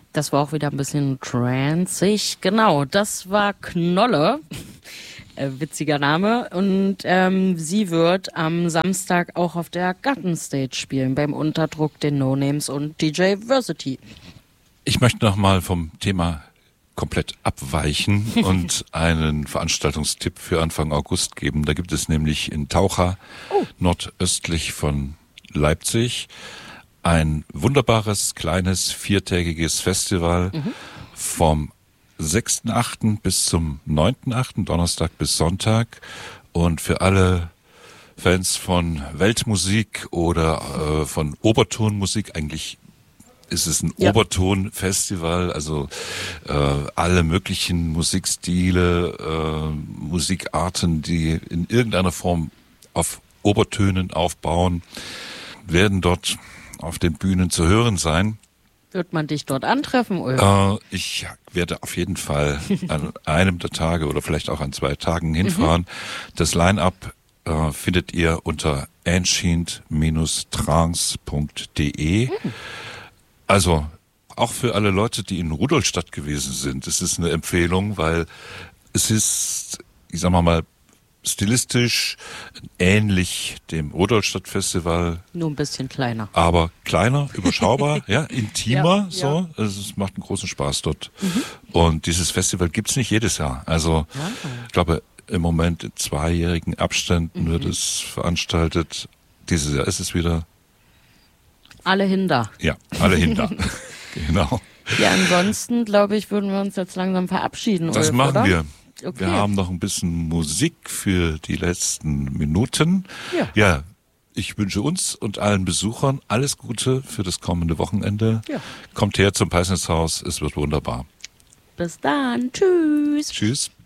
Das war auch wieder ein bisschen tranceig. Genau, das war Knolle. Witziger Name. Und sie wird am Samstag auch auf der Gartenstage spielen, beim Unterdruck, den No-Names und DJ Versity. Ich möchte nochmal vom Thema komplett abweichen und einen Veranstaltungstipp für Anfang August geben. Da gibt es nämlich in Taucha, nordöstlich von Leipzig, ein wunderbares, kleines, 4-tägiges Festival vom 6.8. bis zum 9.8., Donnerstag bis Sonntag. Und für alle Fans von Weltmusik oder von Obertonmusik, eigentlich ist es ein Oberton-Festival, also alle möglichen Musikstile, Musikarten, die in irgendeiner Form auf Obertönen aufbauen, werden dort auf den Bühnen zu hören sein. Wird man dich dort antreffen, Ulf? Ich werde auf jeden Fall an einem der Tage oder vielleicht auch an 2 Tagen hinfahren. Das Line-Up findet ihr unter ancient-trance.de. Also auch für alle Leute, die in Rudolstadt gewesen sind, ist es eine Empfehlung, weil es ist, ich sag mal, stilistisch ähnlich dem Rudolstadt-Festival. Nur ein bisschen kleiner. Aber kleiner, überschaubar, ja, intimer, Ja, so. Also es macht einen großen Spaß dort. Und dieses Festival gibt's nicht jedes Jahr. Also ich glaube, im Moment in 2-jährigen Abständen wird es veranstaltet. Dieses Jahr ist es wieder. Alle hinter. Ja, alle hinter. Genau. Ja, ansonsten, glaube ich, würden wir uns jetzt langsam verabschieden, Das Ulf, machen oder? wir. Okay. Wir haben noch ein bisschen Musik für die letzten Minuten. Ja, ich wünsche uns und allen Besuchern alles Gute für das kommende Wochenende. Ja. Kommt her zum Peisnitzhaus, es wird wunderbar. Bis dann. Tschüss. Tschüss.